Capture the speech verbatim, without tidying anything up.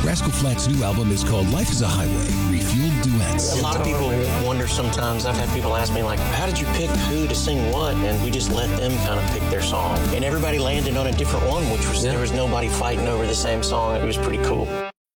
Rascal Flatts' new album is called Life is a Highway, Refueled Duets. A lot of people wonder sometimes. I've had people ask me, like, how did you pick who to sing what? And we just let them kind of pick their song. And everybody landed on a different one, which was, yeah. there was nobody fighting over the same song. It was pretty cool.